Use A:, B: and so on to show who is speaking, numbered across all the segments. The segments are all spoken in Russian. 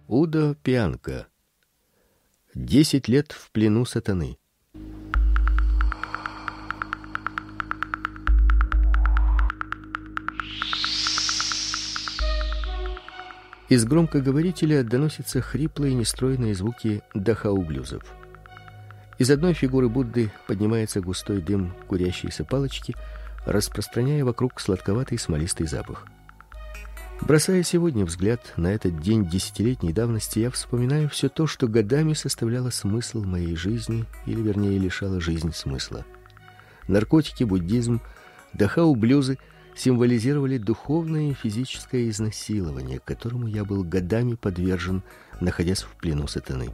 A: Удо Пианка. 10 лет в плену сатаны. Из громкоговорителя доносятся хриплые нестройные звуки дахау-блюзов. Из одной фигуры Будды поднимается густой дым курящейся палочки, распространяя вокруг сладковатый смолистый запах. Бросая сегодня взгляд на этот день десятилетней давности, я вспоминаю все то, что годами составляло смысл моей жизни, или вернее лишало жизнь смысла. Наркотики, буддизм, дахау-блюзы символизировали духовное и физическое изнасилование, которому я был годами подвержен, находясь в плену сатаны.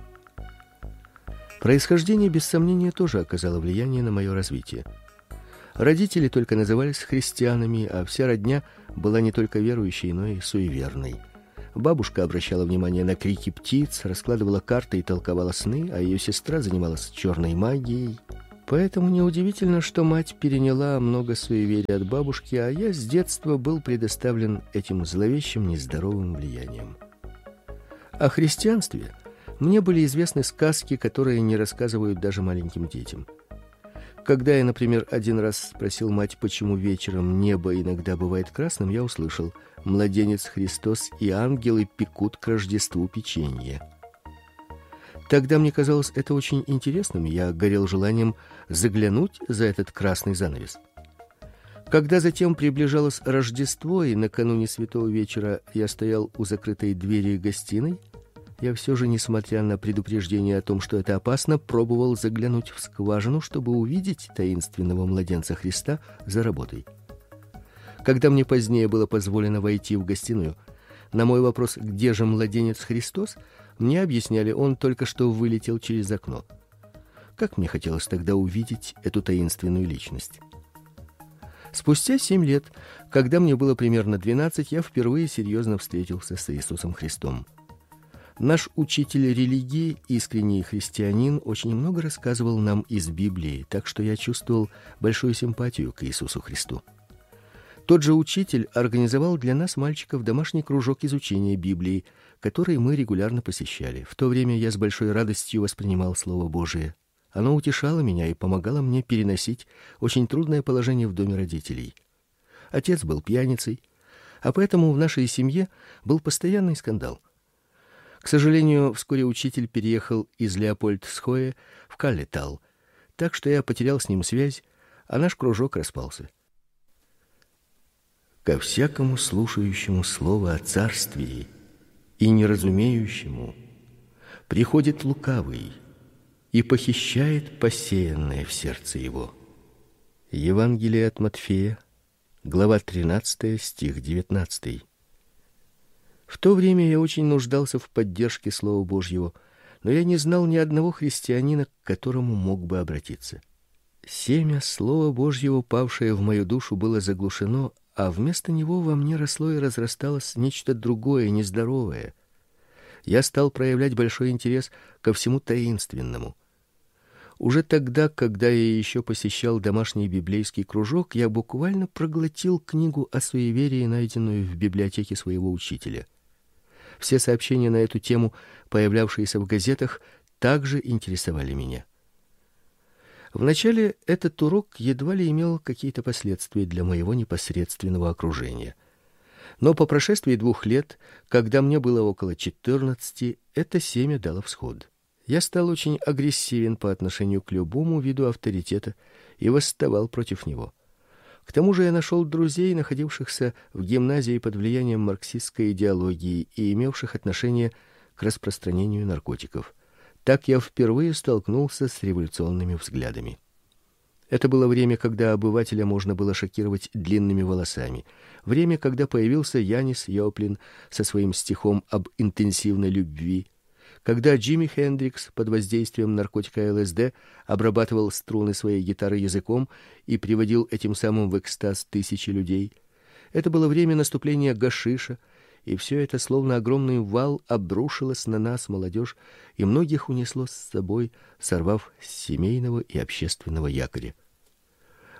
A: Происхождение без сомнения тоже оказало влияние на мое развитие. Родители только назывались христианами, а вся родня была не только верующей, но и суеверной. Бабушка обращала внимание на крики птиц, раскладывала карты и толковала сны, а ее сестра занималась черной магией. Поэтому неудивительно, что мать переняла много суеверий от бабушки, а я с детства был предоставлен этим зловещим нездоровым влиянием. О христианстве мне были известны сказки, которые не рассказывают даже маленьким детям. Когда я, например, один раз спросил мать, почему вечером небо иногда бывает красным, я услышал: младенец Христос и ангелы пекут к Рождеству печенье. Тогда мне казалось это очень интересным, я горел желанием заглянуть за этот красный занавес. Когда затем приближалось Рождество, и накануне Святого вечера я стоял у закрытой двери гостиной, я все же, несмотря на предупреждение о том, что это опасно, пробовал заглянуть в скважину, чтобы увидеть таинственного младенца Христа за работой. Когда мне позднее было позволено войти в гостиную, на мой вопрос: где же младенец Христос, мне объясняли: он только что вылетел через окно. Как мне хотелось тогда увидеть эту таинственную личность. Спустя 7 лет, когда мне было примерно 12, я впервые серьезно встретился с Иисусом Христом. Наш учитель религии, искренний христианин, очень много рассказывал нам из Библии, так что я чувствовал большую симпатию к Иисусу Христу. Тот же учитель организовал для нас, мальчиков, домашний кружок изучения Библии, который мы регулярно посещали. В то время я с большой радостью воспринимал Слово Божие. Оно утешало меня и помогало мне переносить очень трудное положение в доме родителей. Отец был пьяницей, а поэтому в нашей семье был постоянный скандал. К сожалению, вскоре учитель переехал из Леопольдсхое в Каллетал, так что я потерял с ним связь, а наш кружок распался. Ко всякому слушающему слово о царствии и неразумеющему приходит лукавый и похищает посеянное в сердце его. Евангелие от Матфея, глава 13, стих 19. В то время я очень нуждался в поддержке Слова Божьего, но я не знал ни одного христианина, к которому мог бы обратиться. Семя Слова Божьего, павшее в мою душу, было заглушено, а вместо него во мне росло и разрасталось нечто другое, нездоровое. Я стал проявлять большой интерес ко всему таинственному. Уже тогда, когда я еще посещал домашний библейский кружок, я буквально проглотил книгу о суеверии, найденную в библиотеке своего учителя. Все сообщения на эту тему, появлявшиеся в газетах, также интересовали меня. Вначале этот урок едва ли имел какие-то последствия для моего непосредственного окружения. Но по прошествии 2 лет, когда мне было около 14, это семя дало всход. Я стал очень агрессивен по отношению к любому виду авторитета и восставал против него. К тому же я нашел друзей, находившихся в гимназии под влиянием марксистской идеологии и имевших отношение к распространению наркотиков. Так я впервые столкнулся с революционными взглядами. Это было время, когда обывателя можно было шокировать длинными волосами. Время, когда появился Янис Йоплин со своим стихом об интенсивной любви. Когда Джимми Хендрикс под воздействием наркотика ЛСД обрабатывал струны своей гитары языком и приводил этим самым в экстаз тысячи людей. Это было время наступления гашиша, и все это словно огромный вал обрушилось на нас, молодежь, и многих унесло с собой, сорвав с семейного и общественного якоря.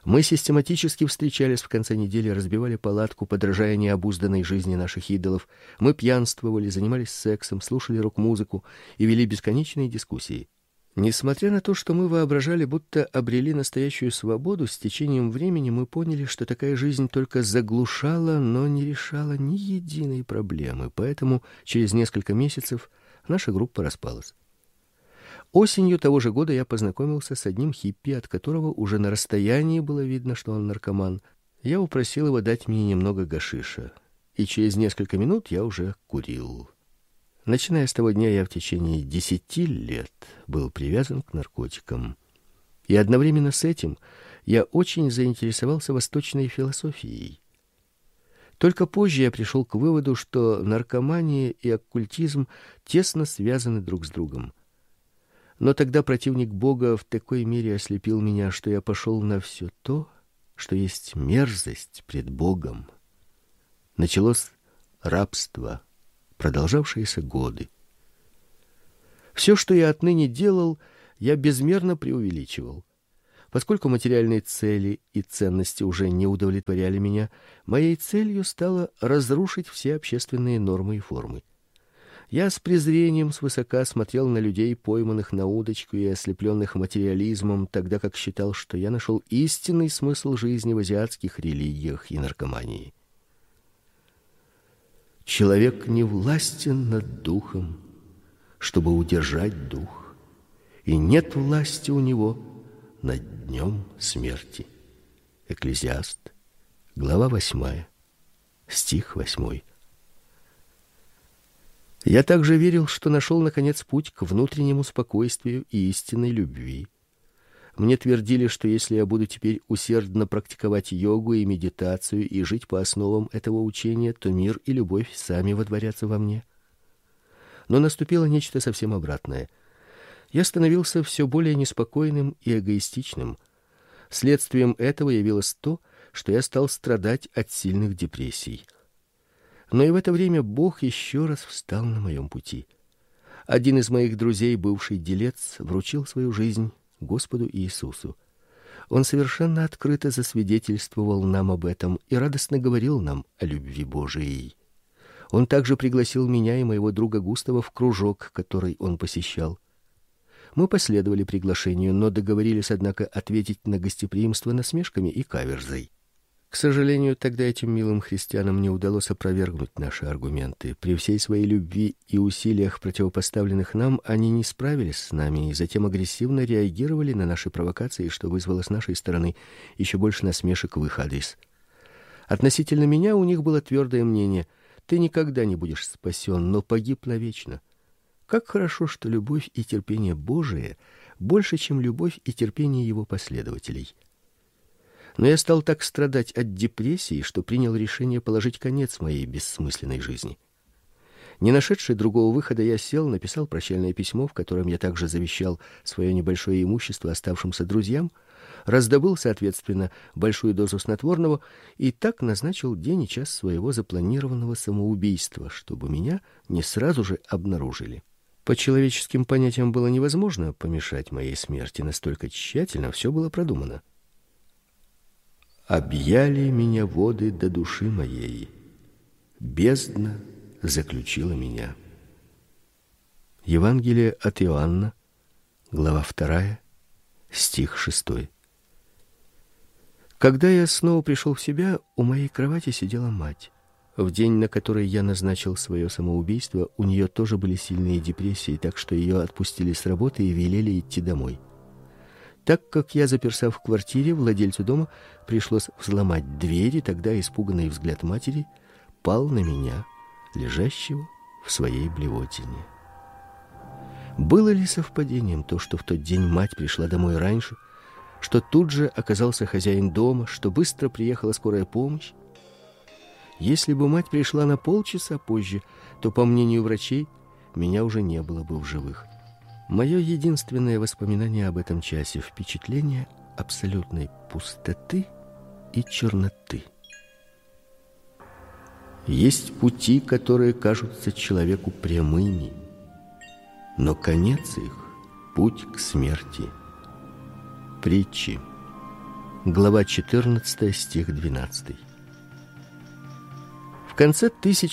A: Мы систематически встречались в конце недели, разбивали палатку, подражая необузданной жизни наших идолов. Мы пьянствовали, занимались сексом, слушали рок-музыку и вели бесконечные дискуссии. Несмотря на то, что мы воображали, будто обрели настоящую свободу, с течением времени мы поняли, что такая жизнь только заглушала, но не решала ни единой проблемы. Поэтому через несколько месяцев наша группа распалась. Осенью того же года я познакомился с одним хиппи, от которого уже на расстоянии было видно, что он наркоман. Я упросил его дать мне немного гашиша, и через несколько минут я уже курил. Начиная с того дня, я в течение 10 лет был привязан к наркотикам. И одновременно с этим я очень заинтересовался восточной философией. Только позже я пришел к выводу, что наркомания и оккультизм тесно связаны друг с другом. Но тогда противник Бога в такой мере ослепил меня, что я пошел на все то, что есть мерзость пред Богом. Началось рабство, продолжавшиеся годы. Все, что я отныне делал, я безмерно преувеличивал. Поскольку материальные цели и ценности уже не удовлетворяли меня, моей целью стало разрушить все общественные нормы и формы. Я с презрением свысока смотрел на людей, пойманных на удочку и ослепленных материализмом, тогда как считал, что я нашел истинный смысл жизни в азиатских религиях и наркомании. Человек не властен над духом, чтобы удержать дух, и нет власти у него над днем смерти. Экклезиаст, глава 8, стих 8. Я также верил, что нашел, наконец, путь к внутреннему спокойствию и истинной любви. Мне твердили, что если я буду теперь усердно практиковать йогу и медитацию и жить по основам этого учения, то мир и любовь сами водворятся во мне. Но наступило нечто совсем обратное. Я становился все более неспокойным и эгоистичным. Следствием этого явилось то, что я стал страдать от сильных депрессий. Но и в это время Бог еще раз встал на моем пути. Один из моих друзей, бывший делец, вручил свою жизнь Господу Иисусу. Он совершенно открыто засвидетельствовал нам об этом и радостно говорил нам о любви Божией. Он также пригласил меня и моего друга Густава в кружок, который он посещал. Мы последовали приглашению, но договорились, однако, ответить на гостеприимство насмешками и каверзой. К сожалению, тогда этим милым христианам не удалось опровергнуть наши аргументы. При всей своей любви и усилиях, противопоставленных нам, они не справились с нами и затем агрессивно реагировали на наши провокации, что вызвало с нашей стороны еще больше насмешек в их адрес. Относительно меня у них было твердое мнение: ты никогда не будешь спасен, но погиб навечно. Как хорошо, что любовь и терпение Божие больше, чем любовь и терпение его последователей. Но я стал так страдать от депрессии, что принял решение положить конец моей бессмысленной жизни. Не нашедший другого выхода, я сел, написал прощальное письмо, в котором я также завещал свое небольшое имущество оставшимся друзьям, раздобыл, соответственно, большую дозу снотворного и так назначил день и час своего запланированного самоубийства, чтобы меня не сразу же обнаружили. По человеческим понятиям было невозможно помешать моей смерти, настолько тщательно все было продумано. Объяли меня воды до души моей, бездна заключила меня. Евангелие от Иоанна, глава 2, стих 6. Когда я снова пришел в себя, у моей кровати сидела мать. В день, на который я назначил свое самоубийство, у нее тоже были сильные депрессии, так что ее отпустили с работы и велели идти домой. Так как я заперся в квартире, владельцу дома пришлось взломать двери, тогда испуганный взгляд матери пал на меня, лежащего в своей блевотине. Было ли совпадением то, что в тот день мать пришла домой раньше, что тут же оказался хозяин дома, что быстро приехала скорая помощь? Если бы мать пришла на полчаса позже, то, по мнению врачей, меня уже не было бы в живых. Мое единственное воспоминание об этом часе — впечатление абсолютной пустоты и черноты. Есть пути, которые кажутся человеку прямыми, но конец их — путь к смерти. Притчи, глава 14, стих 12. В конце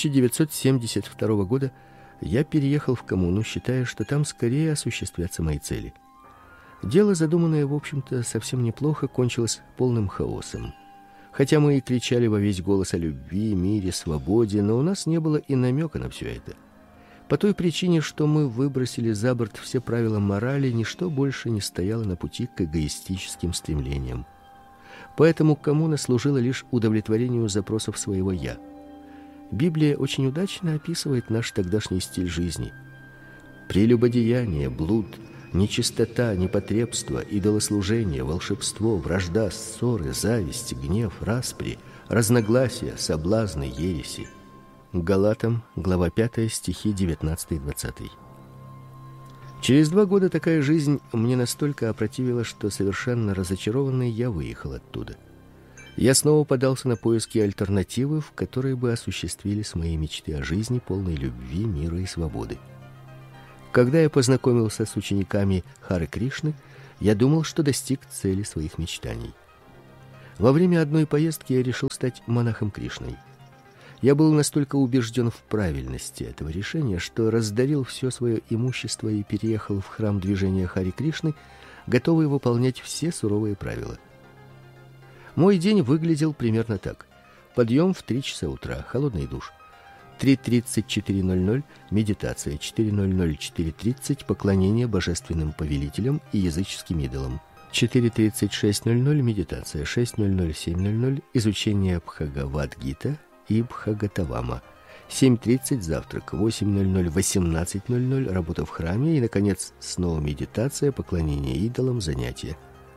A: 1972 года я переехал в коммуну, считая, что там скорее осуществятся мои цели. Дело, задуманное, в общем-то, совсем неплохо, кончилось полным хаосом. Хотя мы и кричали во весь голос о любви, мире, свободе, но у нас не было и намека на все это. По той причине, что мы выбросили за борт все правила морали, ничто больше не стояло на пути к эгоистическим стремлениям. Поэтому коммуна служила лишь удовлетворению запросов своего «я». Библия очень удачно описывает наш тогдашний стиль жизни. Прелюбодеяние, блуд, нечистота, непотребство, идолослужение, волшебство, вражда, ссоры, зависть, гнев, распри, разногласия, соблазны, ереси. Галатам, глава 5, стихи 19-20. Через 2 года такая жизнь мне настолько опротивила, что совершенно разочарованный я выехал оттуда. Я снова подался на поиски альтернативы, в которой бы осуществились мои мечты о жизни, полной любви, мира и свободы. Когда я познакомился с учениками Харе Кришны, я думал, что достиг цели своих мечтаний. Во время одной поездки я решил стать монахом Кришной. Я был настолько убежден в правильности этого решения, что раздарил все свое имущество и переехал в храм движения Харе Кришны, готовый выполнять все суровые правила. Мой день выглядел примерно так: подъем в 3 часа утра, холодный душ; 3:30-4:00 медитация, 4:00-4:30 поклонение божественным повелителям и языческим идолам; 4:30-6:00 медитация, 6:00-7:00 изучение Бхагавад-гита и Бхагатавама, 7:30 завтрак, 8:00-18:00 работа в храме и, наконец, снова медитация, поклонение идолам, занятия.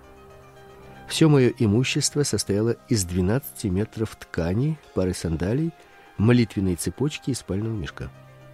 A: Все мое имущество состояло из 12 метров ткани, пары сандалий, молитвенной цепочки и спального мешка.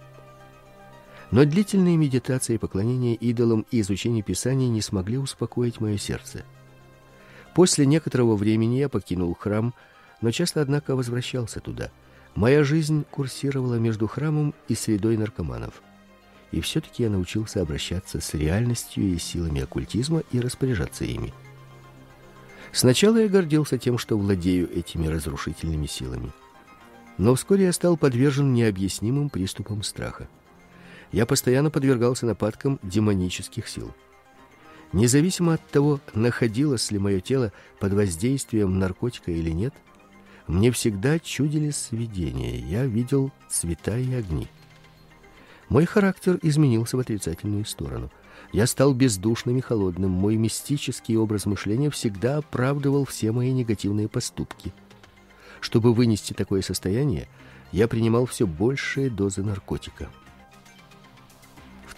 A: Но длительные медитации, поклонение идолам и изучение Писаний не смогли успокоить мое сердце. После некоторого времени я покинул храм, но часто, однако, возвращался туда. Моя жизнь курсировала между храмом и средой наркоманов. И все-таки я научился обращаться с реальностью и силами оккультизма и распоряжаться ими. Сначала я гордился тем, что владею этими разрушительными силами. Но вскоре я стал подвержен необъяснимым приступам страха. Я постоянно подвергался нападкам демонических сил. Независимо от того, находилось ли мое тело под воздействием наркотика или нет, мне всегда чудились видения, я видел цвета и огни. Мой характер изменился в отрицательную сторону. Я стал бездушным и холодным, мой мистический образ мышления всегда оправдывал все мои негативные поступки. Чтобы вынести такое состояние, я принимал все большие дозы наркотика. В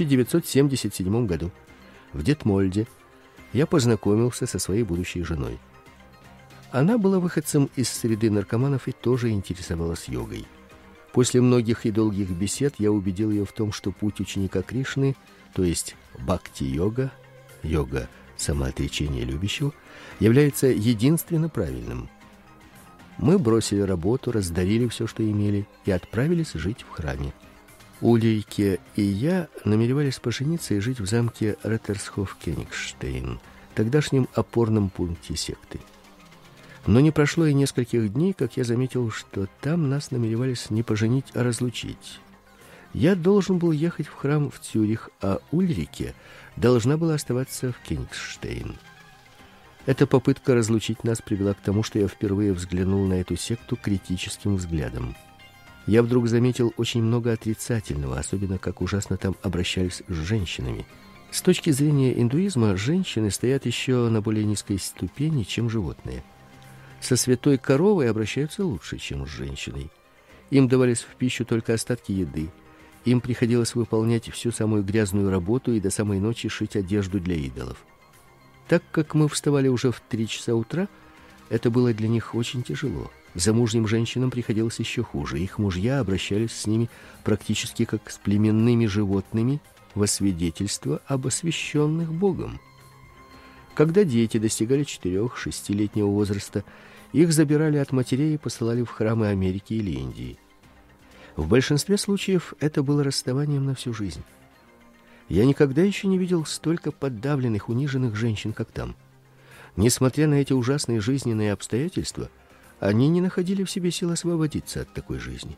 A: 1977 году в Детмольде я познакомился со своей будущей женой. Она была выходцем из среды наркоманов и тоже интересовалась йогой. После многих и долгих бесед я убедил ее в том, что путь ученика Кришны, то есть бхакти-йога, йога самоотречения любящего, является единственно правильным. Мы бросили работу, раздарили все, что имели, и отправились жить в храме. Ульрике и я намеревались пожениться и жить в замке Реттерсхоф-Кенигштейн, тогдашнем опорном пункте секты. Но не прошло и нескольких дней, как я заметил, что там нас намеревались не поженить, а разлучить. Я должен был ехать в храм в Цюрих, а Ульрике должна была оставаться в Кенигштейн. Эта попытка разлучить нас привела к тому, что я впервые взглянул на эту секту критическим взглядом. Я вдруг заметил очень много отрицательного, особенно как ужасно там обращались с женщинами. С точки зрения индуизма, женщины стоят еще на более низкой ступени, чем животные. Со святой коровой обращаются лучше, чем с женщиной. Им давались в пищу только остатки еды. Им приходилось выполнять всю самую грязную работу и до самой ночи шить одежду для идолов. Так как мы вставали уже в 3 часа утра, это было для них очень тяжело. Замужним женщинам приходилось еще хуже. Их мужья обращались с ними практически как с племенными животными во свидетельство об освященных Богом. Когда дети достигали 4-6-летнего возраста, их забирали от матерей и посылали в храмы Америки или Индии. В большинстве случаев это было расставанием на всю жизнь. Я никогда еще не видел столько подавленных, униженных женщин, как там. Несмотря на эти ужасные жизненные обстоятельства, они не находили в себе сил освободиться от такой жизни.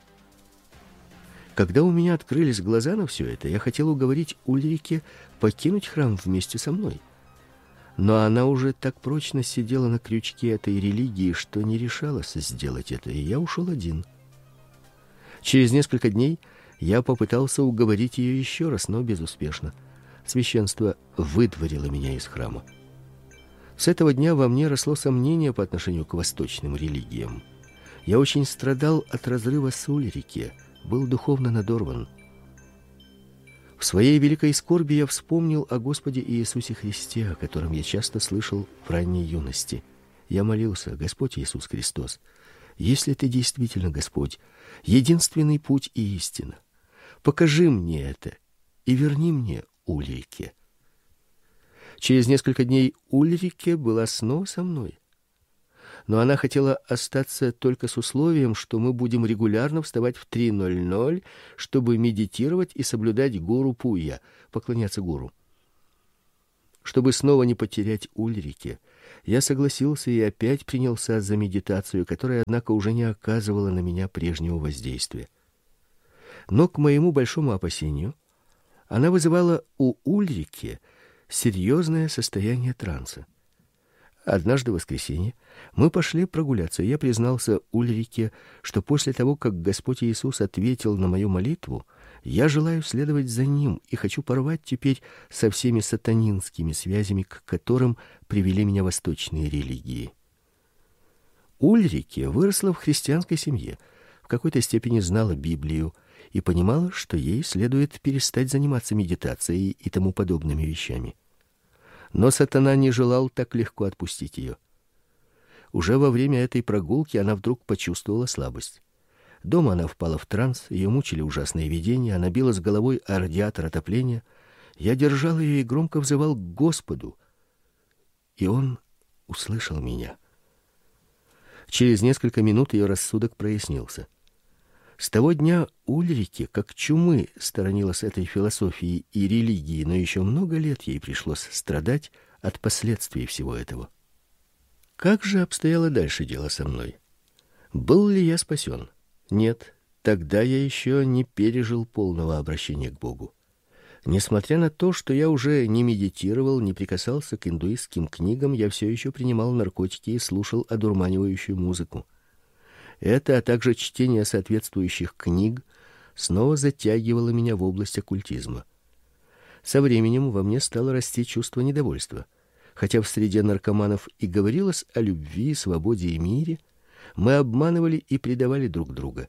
A: Когда у меня открылись глаза на все это, я хотел уговорить Ульрике покинуть храм вместе со мной. Но она уже так прочно сидела на крючке этой религии, что не решалась сделать это, и я ушел один. Через несколько дней я попытался уговорить ее еще раз, но безуспешно. Священство выдворило меня из храма. С этого дня во мне росло сомнение по отношению к восточным религиям. Я очень страдал от разрыва с Ульрике, был духовно надорван. В своей великой скорби я вспомнил о Господе Иисусе Христе, о котором я часто слышал в ранней юности. Я молился: Господь Иисус Христос, если Ты действительно Господь, единственный путь и истина, покажи мне это и верни мне Ульрике. Через несколько дней Ульрике была снова со мной. Но она хотела остаться только с условием, что мы будем регулярно вставать в 3:00, чтобы медитировать и соблюдать гуру Пуя, поклоняться гуру. Чтобы снова не потерять Ульрике, я согласился и опять принялся за медитацию, которая, однако, уже не оказывала на меня прежнего воздействия. Но, к моему большому опасению, она вызывала у Ульрике серьезное состояние транса. Однажды в воскресенье мы пошли прогуляться, и я признался Ульрике, что после того, как Господь Иисус ответил на мою молитву, я желаю следовать за Ним и хочу порвать теперь со всеми сатанинскими связями, к которым привели меня восточные религии. Ульрике выросла в христианской семье, в какой-то степени знала Библию и понимала, что ей следует перестать заниматься медитацией и тому подобными вещами. Но сатана не желал так легко отпустить ее. Уже во время этой прогулки она вдруг почувствовала слабость. Дома она впала в транс, ее мучили ужасные видения, она билась головой о радиатор отопления. Я держал ее и громко взывал к Господу, и Он услышал меня. Через несколько минут ее рассудок прояснился. С того дня Ульрике, как чумы, сторонилась этой философии и религии, но еще много лет ей пришлось страдать от последствий всего этого. Как же обстояло дальше дело со мной? Был ли я спасен? Нет, тогда я еще не пережил полного обращения к Богу. Несмотря на то, что я уже не медитировал, не прикасался к индуистским книгам, я все еще принимал наркотики и слушал одурманивающую музыку. Это, а также чтение соответствующих книг снова затягивало меня в область оккультизма. Со временем во мне стало расти чувство недовольства. Хотя в среде наркоманов и говорилось о любви, свободе и мире, мы обманывали и предавали друг друга.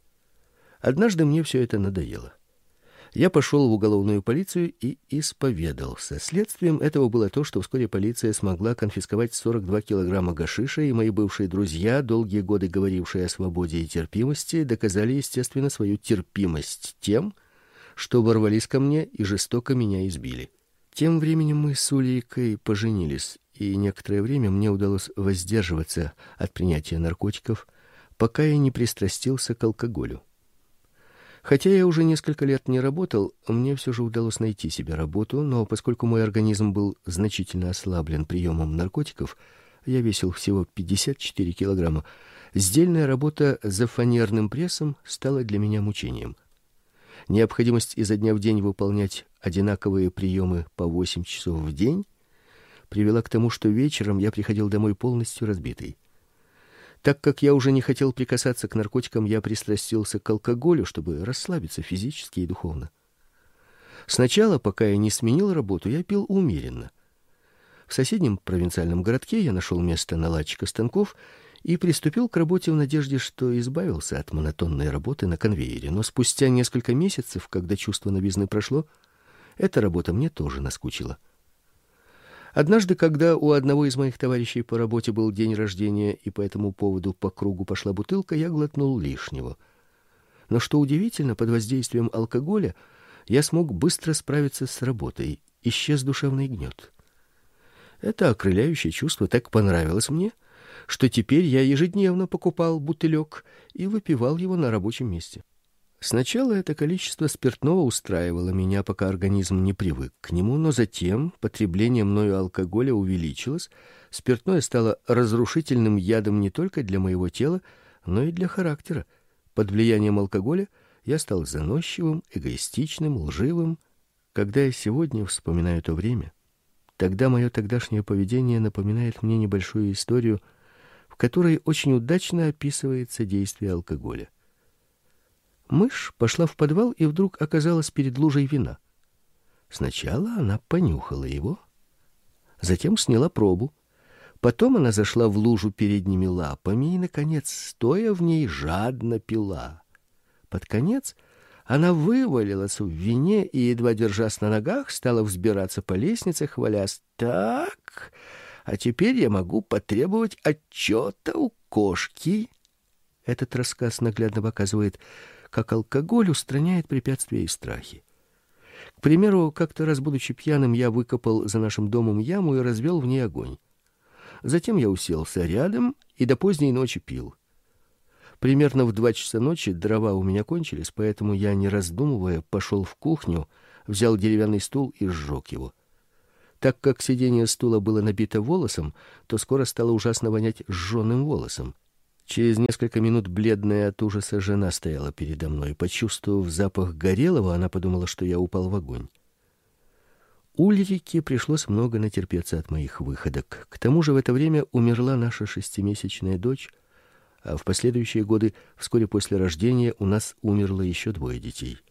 A: Однажды мне все это надоело. Я пошел в уголовную полицию и исповедался. Следствием этого было то, что вскоре полиция смогла конфисковать 42 килограмма гашиша, и мои бывшие друзья, долгие годы говорившие о свободе и терпимости, доказали, естественно, свою терпимость тем, что ворвались ко мне и жестоко меня избили. Тем временем мы с Ульрикой поженились, и некоторое время мне удалось воздерживаться от принятия наркотиков, пока я не пристрастился к алкоголю. Хотя я уже несколько лет не работал, мне все же удалось найти себе работу, но поскольку мой организм был значительно ослаблен приемом наркотиков, я весил всего 54 килограмма, сдельная работа за фанерным прессом стала для меня мучением. Необходимость изо дня в день выполнять одинаковые приемы по 8 часов в день привела к тому, что вечером я приходил домой полностью разбитый. Так как я уже не хотел прикасаться к наркотикам, я пристрастился к алкоголю, чтобы расслабиться физически и духовно. Сначала, пока я не сменил работу, я пил умеренно. В соседнем провинциальном городке я нашел место наладчика станков и приступил к работе в надежде, что избавился от монотонной работы на конвейере. Но спустя несколько месяцев, когда чувство новизны прошло, эта работа мне тоже наскучила. Однажды, когда у одного из моих товарищей по работе был день рождения, и по этому поводу по кругу пошла бутылка, я глотнул лишнего. Но что удивительно, под воздействием алкоголя я смог быстро справиться с работой, исчез душевный гнет. Это окрыляющее чувство так понравилось мне, что теперь я ежедневно покупал бутылек и выпивал его на рабочем месте. Сначала это количество спиртного устраивало меня, пока организм не привык к нему, но затем потребление мною алкоголя увеличилось, спиртное стало разрушительным ядом не только для моего тела, но и для характера. Под влиянием алкоголя я стал заносчивым, эгоистичным, лживым. Когда я сегодня вспоминаю то время, тогда мое тогдашнее поведение напоминает мне небольшую историю, в которой очень удачно описывается действие алкоголя. Мышь пошла в подвал и вдруг оказалась перед лужей вина. Сначала она понюхала его, затем сняла пробу. Потом она зашла в лужу передними лапами и, наконец, стоя в ней, жадно пила. Под конец она вывалилась в вине и, едва держась на ногах, стала взбираться по лестнице, хвалясь: «Так, а теперь я могу потребовать отчета у кошки». Этот рассказ наглядно показывает, как алкоголь устраняет препятствия и страхи. К примеру, как-то раз, будучи пьяным, я выкопал за нашим домом яму и развел в ней огонь. Затем я уселся рядом и до поздней ночи пил. Примерно в 2 часа ночи дрова у меня кончились, поэтому я, не раздумывая, пошел в кухню, взял деревянный стул и сжег его. Так как сиденье стула было набито волосом, то скоро стало ужасно вонять сжёным волосом. Через несколько минут бледная от ужаса жена стояла передо мной. Почувствовав запах горелого, она подумала, что я упал в огонь. Ульрике пришлось много натерпеться от моих выходок. К тому же в это время умерла наша 6-месячная дочь, а в последующие годы, вскоре после рождения, у нас умерло еще 2 детей.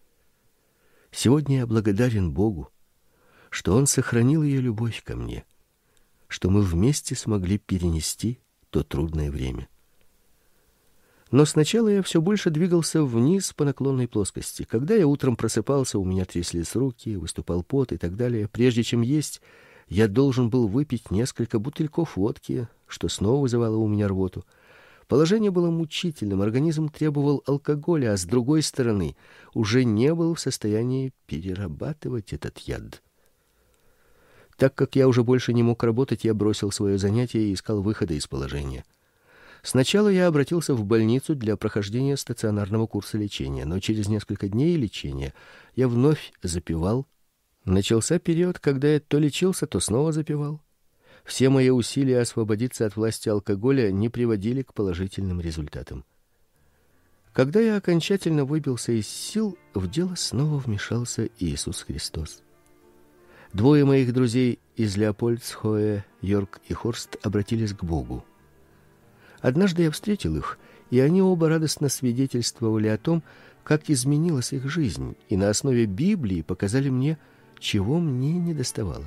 A: Сегодня я благодарен Богу, что Он сохранил ее любовь ко мне, что мы вместе смогли перенести то трудное время. Но сначала я все больше двигался вниз по наклонной плоскости. Когда я утром просыпался, у меня тряслись руки, выступал пот и так далее. Прежде чем есть, я должен был выпить несколько бутыльков водки, что снова вызывало у меня рвоту. Положение было мучительным, организм требовал алкоголя, а с другой стороны, уже не был в состоянии перерабатывать этот яд. Так как я уже больше не мог работать, я бросил свое занятие и искал выхода из положения. Сначала я обратился в больницу для прохождения стационарного курса лечения, но через несколько дней лечения я вновь запивал. Начался период, когда я то лечился, то снова запивал. Все мои усилия освободиться от власти алкоголя не приводили к положительным результатам. Когда я окончательно выбился из сил, в дело снова вмешался Иисус Христос. 2 моих друзей из Леопольдсхоэ, Йорк и Хорст, обратились к Богу. Однажды я встретил их, и они оба радостно свидетельствовали о том, как изменилась их жизнь, и на основе Библии показали мне, чего мне недоставало.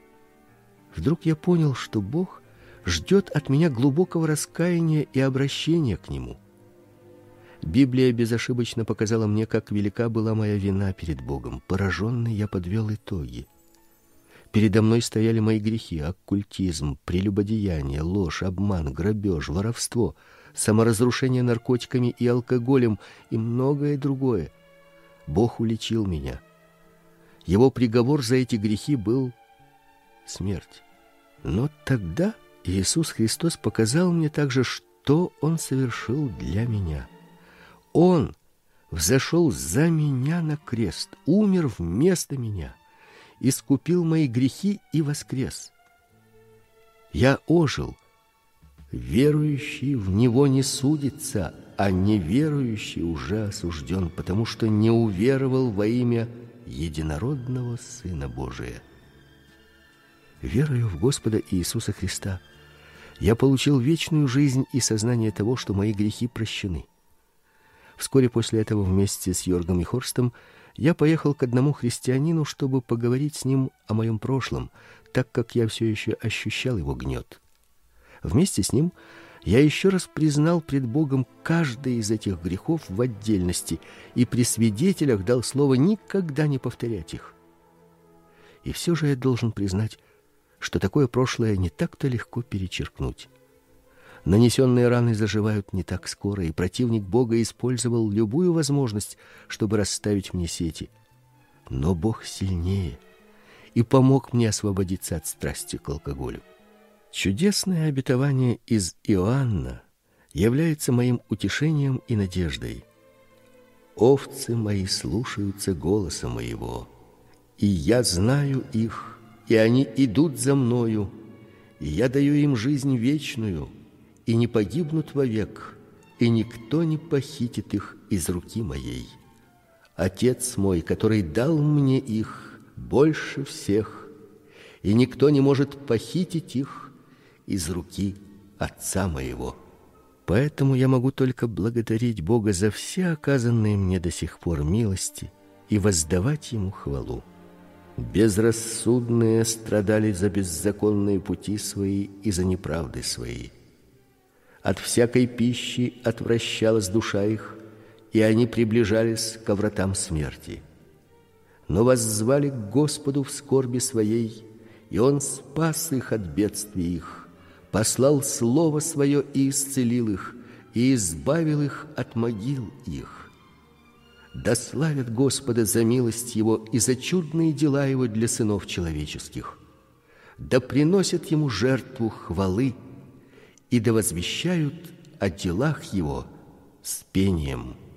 A: Вдруг я понял, что Бог ждет от меня глубокого раскаяния и обращения к Нему. Библия безошибочно показала мне, как велика была моя вина перед Богом. Пораженный, я подвел итоги. Передо мной стояли мои грехи: оккультизм, прелюбодеяние, ложь, обман, грабеж, воровство, саморазрушение наркотиками и алкоголем и многое другое. Бог уличил меня. Его приговор за эти грехи был смерть. Но тогда Иисус Христос показал мне также, что Он совершил для меня. Он взошел за меня на крест, умер вместо меня, искупил мои грехи и воскрес. Я ожил. Верующий в Него не судится, а неверующий уже осужден, потому что не уверовал во имя единородного Сына Божия. Веруя в Господа Иисуса Христа, я получил вечную жизнь и сознание того, что мои грехи прощены. Вскоре после этого вместе с Йоргом и Хорстом я поехал к одному христианину, чтобы поговорить с ним о моем прошлом, так как я все еще ощущал его гнет. Вместе с ним я еще раз признал пред Богом каждый из этих грехов в отдельности и при свидетелях дал слово никогда не повторять их. И все же я должен признать, что такое прошлое не так-то легко перечеркнуть. Нанесенные раны заживают не так скоро, и противник Бога использовал любую возможность, чтобы расставить мне сети. Но Бог сильнее и помог мне освободиться от страсти к алкоголю. Чудесное обетование из Иоанна является моим утешением и надеждой. овцы мои слушаются голоса моего, и я знаю их, и они идут за мною, и я даю им жизнь вечную, и не погибнут вовек, и никто не похитит их из руки моей. Отец мой, который дал мне их, больше всех, и никто не может похитить их из руки Отца моего. Поэтому я могу только благодарить Бога за все оказанные мне до сих пор милости и воздавать Ему хвалу. Безрассудные страдали за беззаконные пути свои и за неправды свои. От всякой пищи отвращалась душа их, и они приближались ко вратам смерти. Но воззвали к Господу в скорби своей, и Он спас их от бедствий их, послал слово свое и исцелил их, и избавил их от могил их. Да славят Господа за милость Его и за чудные дела Его для сынов человеческих. Да приносят Ему жертву хвалы и да возвещают о делах Его с пением.